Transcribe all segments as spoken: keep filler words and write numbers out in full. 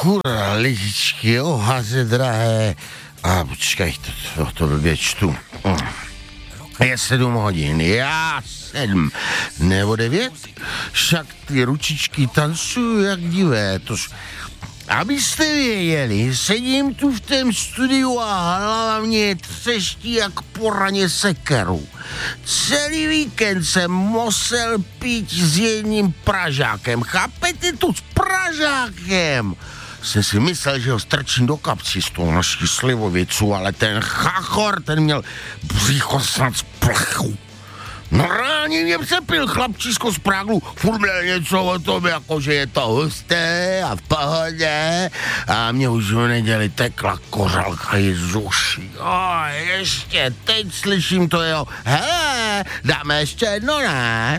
kurva, lidičky, ohaze drahé. A počkej, to, to, to blbě čtu. Je sedm hodin, já sedm, nebo devět, však ty ručičky tancují jak divé, tož... Abyste věděli, sedím tu v tém studiu a hlava mě třeští jak po raně sekeru. Celý víkend jsem musel pít s jedním Pražákem, chápete to, s Pražákem? Jsem si myslel, že ho strčím do kapci z toho naší slivovicu, ale ten chachor, ten měl břicho snad z plechu. Normálně mě přepil chlapčísko z Pragu, furt měl něco o tom, jako že je to husté a v pohodě a mě už v neděli tekla kořalka z uší. O, ještě teď slyším to jeho, hele, dáme ještě jedno, ne?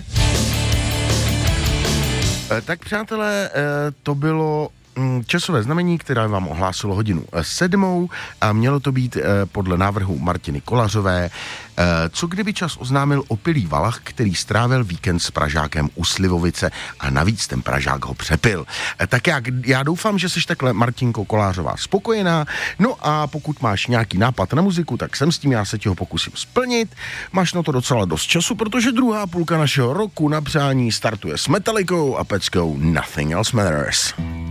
E, tak přátelé, e, to bylo časové znamení, které vám ohlásilo hodinu sedmou a mělo to být eh, podle návrhu Martiny Kolařové. Eh, co kdyby čas oznámil opilý Valach, který strávil víkend s Pražákem u Slivovice a navíc ten Pražák ho přepil. Eh, tak jak, já doufám, že jsi takhle, Martinko Kolářová, spokojená. No a pokud máš nějaký nápad na muziku, tak jsem s tím, já se ti ho pokusím splnit. Máš na to docela dost času, protože druhá půlka našeho roku na přání startuje s Metallicou a peckou Nothing Else Matters.